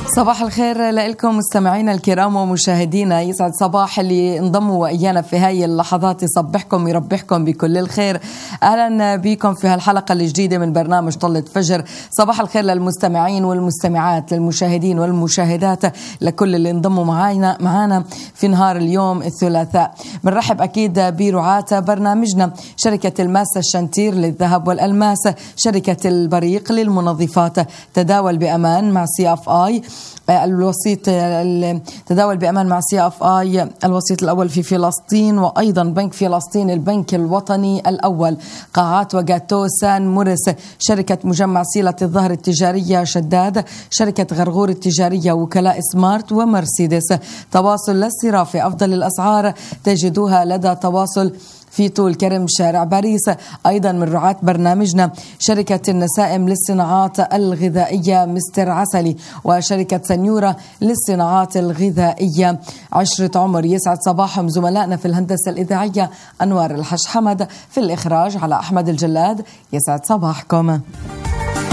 صباح الخير لكم مستمعينا الكرام ومشاهدينا. يسعد صباح اللي انضموا وإيانا في هاي اللحظات، يصبحكم يربحكم بكل الخير. أهلا بكم في هالحلقة الجديدة من برنامج طلة فجر. صباح الخير للمستمعين والمستمعات، للمشاهدين والمشاهدات، لكل اللي انضموا معنا في نهار اليوم الثلاثاء. بنرحب أكيد برعاة برنامجنا شركة الماس الشنتير للذهب والألماس، شركة البريق للمنظفات، تداول بأمان مع CFI الوسيط، تداول بأمان مع CFI الوسيط الأول في فلسطين، وأيضا بنك فلسطين البنك الوطني الأول، قاعات وجاتو سان موريس، شركة مجمع سيلة الظهر التجارية شداد، شركة غرغور التجارية، وكلاء سمارت ومرسيدس. تواصل للصرافة، أفضل الأسعار تجدوها لدى تواصل في طول كرم شارع باريس. أيضا من رعاة برنامجنا شركة النسائم للصناعات الغذائية مستر عسلي، وشركة سنيورة للصناعات الغذائية عشرة عمر. يسعد صباحهم زملائنا في الهندسة الإذاعية أنوار الحش حمد، في الإخراج على أحمد الجلاد. يسعد صباحكم.